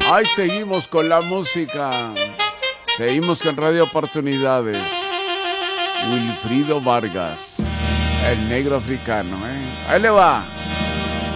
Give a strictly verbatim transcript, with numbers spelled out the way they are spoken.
Ay, seguimos con la música. Seguimos con Radio Oportunidades. Wilfrido Vargas, el negro africano, ¿eh? Ahí le va.